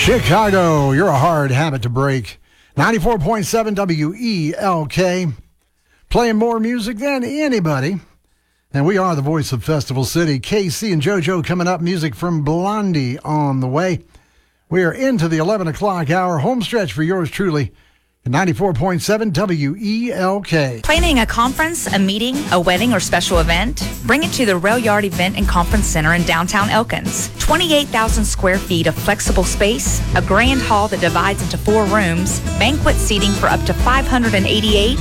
Chicago, you're a hard habit to break. 94.7 WELK. Playing more music than anybody. And we are the voice of Festival City. KC and JoJo coming up. Music from Blondie on the way. We are into the 11 o'clock hour. Home stretch for yours truly. 94.7 WELK. Planning a conference, a meeting, a wedding, or special event? Bring it to the Rail Yard Event and Conference Center in downtown Elkins. 28,000 square feet of flexible space, a grand hall that divides into 4 rooms, banquet seating for up to 588,